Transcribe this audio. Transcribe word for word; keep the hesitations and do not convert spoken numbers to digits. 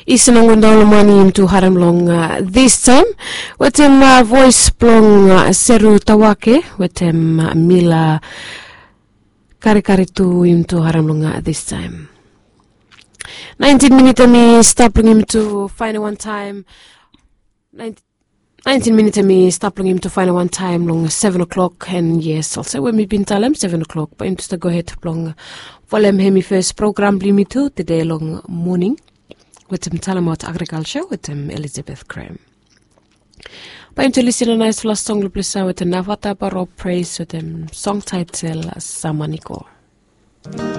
isinangundang money into haramlong uh, this time. With him uh, voice plong uh, seru tawake. With him uh, mila kari-kari tu into haramlong uh, this time. nineteen minutes me stopping him to find one time. nineteen minutes me stopping him to find one time long seven o'clock. And yes, also when we been telling seven o'clock. But I'm just to go ahead long volume hemi first program me too today long morning. With him tell about agriculture with him Elizabeth Graham. But I'm to listen a nice last song with the Navata Baro praise with him song title Samaniko.